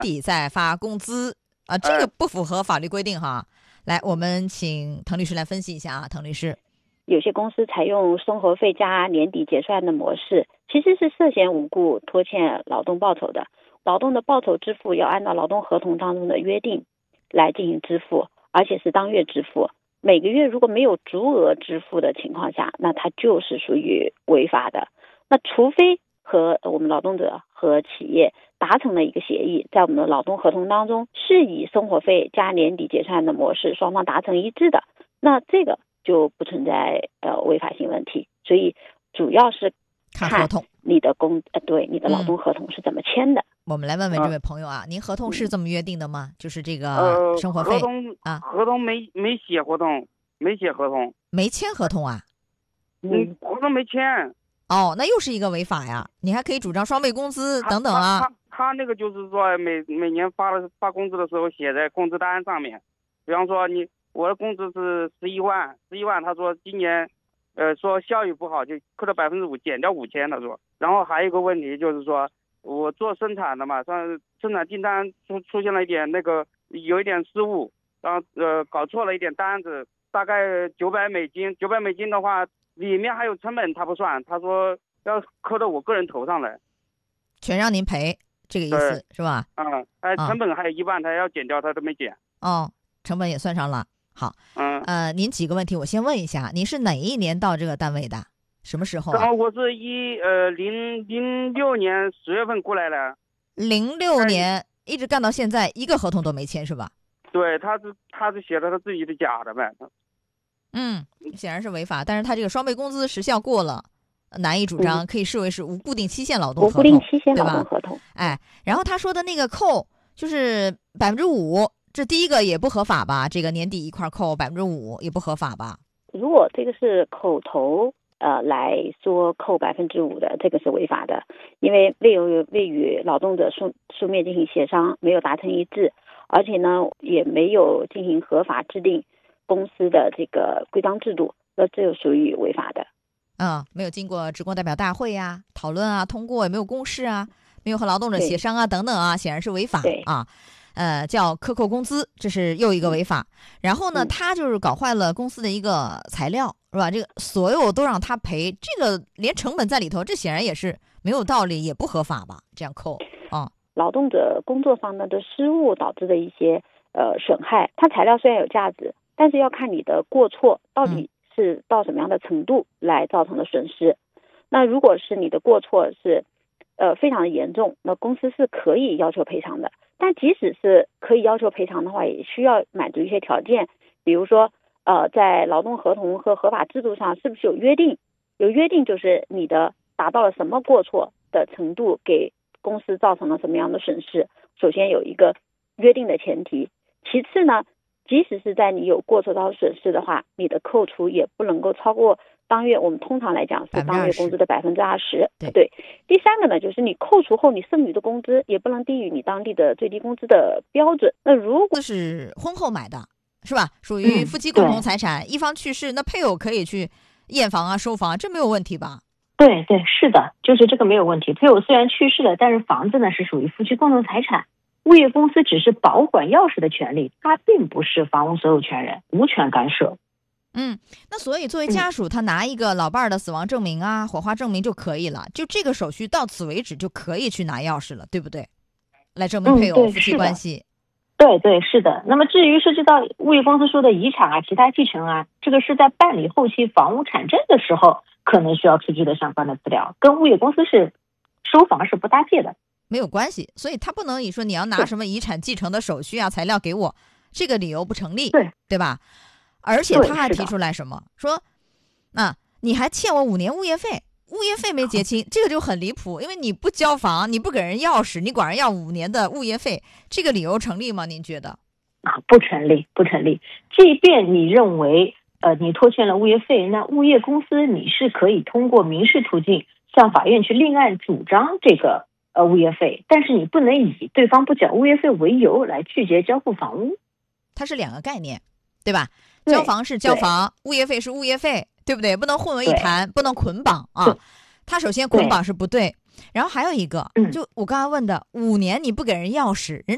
底再发工资啊，这个不符合法律规定哈。来，我们请滕律师来分析一下啊，滕律师。 有些公司采用生活费加年底结算的模式，其实是涉嫌无故拖欠劳动报酬的。劳动的报酬支付要按照劳动合同当中的约定来进行支付，而且是当月支付。每个月如果没有足额支付的情况下，那它就是属于违法的。那除非和我们劳动者和企业达成了一个协议，在我们的劳动合同当中是以生活费加年底结算的模式双方达成一致的，那这个就不存在违法性问题。所以主要是看合同， 你的你的劳动合同是怎么签的。 我们来问问这位朋友啊，您合同是这么约定的吗？就是这个生活费合同没写合同，没写合同， 没签合同啊？ 合同没签。 哦，那又是一个违法呀！你还可以主张双倍工资等等啊。 他那个就是说每年发工资的时候写在工资单上面，比方说我的工资是11万，他说今年说效益不好就扣了5%，减掉5000，他说。然后还有一个问题就是说，我做生产的嘛，生产订单出现了一点有一点失误，然后搞错了一点单子，大概$900，$900的话里面还有成本他不算，他说要扣到我个人头上来， 全让您赔，这个意思是吧？ 成本还有1万，他要减掉他都没减。 哦，成本也算上了。好，您几个问题我先问一下，您是哪一年到这个单位的？什么时候啊？ 我是06年10月份过来的。 06年一直干到现在，一个合同都没签是吧？ 对，他是写的他自己的假的呗。 显然是违法，但是他这个双倍工资时效过了，难以主张，可以视为是无固定期限劳动合同， 无固定期限劳动合同。 哎，然后他说的那个扣就是5%，这第一个也不合法吧？这个年底一块扣5%也不合法吧？ 如果这个是口头来说扣5%的，这个是违法的，因为未与劳动者书面进行协商，没有达成一致，而且呢也没有进行合法制定公司的这个规章制度，那这就属于违法的。 没有经过职工代表大会呀、讨论啊、通过，也没有公示啊，没有和劳动者协商啊等等啊，显然是违法啊。叫克扣工资，这是又一个违法。然后呢，他就是搞坏了公司的一个材料，是吧？这个所有都让他赔，这个连成本在里头，这显然也是没有道理，也不合法吧？这样扣啊， 劳动者工作上的失误导致的一些损害，它材料虽然有价值，但是要看你的过错到底是到什么样的程度来造成的损失。那如果是你的过错是非常的严重，那公司是可以要求赔偿的。但即使是可以要求赔偿的话，也需要满足一些条件，比如说在劳动合同和合法制度上是不是有约定？有约定就是你的达到了什么过错的程度，给公司造成了什么样的损失。首先有一个约定的前提，其次呢，即使是在你有过错到损失的话，你的扣除也不能够超过当月，我们通常来讲是当月工资的20%。对。第三个呢，就是你扣除后你剩余的工资也不能低于你当地的最低工资的标准。那如果是婚后买的，是吧？属于夫妻共同财产，一方去世，那配偶可以去验房啊、收房，这没有问题吧？ 对，是的，就是这个没有问题。配偶虽然去世了，但是房子呢是属于夫妻共同财产。物业公司只是保管钥匙的权利，它并不是房屋所有权人，无权干涉。 那所以作为家属，他拿一个老伴儿的死亡证明啊、火化证明就可以了，就这个手续到此为止就可以去拿钥匙了，对不对？来证明配偶夫妻关系。 对，是的。那么至于涉及到物业公司说的遗产啊、其他继承啊，这个是在办理后期房屋产证的时候可能需要出具的相关的资料，跟物业公司是收房是不搭界的， 没有关系。所以他不能说你要拿什么遗产继承的手续啊、材料给我，这个理由不成立，对吧？而且他还提出来什么，说你还欠我5年物业费没结清，这个就很离谱，因为你不交房，你不给人钥匙，你管人要5年的物业费，这个理由成立吗？您觉得？ 不成立。即便你认为你拖欠了物业费，那物业公司你是可以通过民事途径向法院去另案主张这个物业费，但是你不能以对方不缴物业费为由来拒绝交付房屋。 它是2个概念，对吧？交房是交房，物业费是物业费，对不对？不能混为一谈，不能捆绑啊。他首先捆绑是不对，然后还有一个，就我刚才问的5年你不给人钥匙，人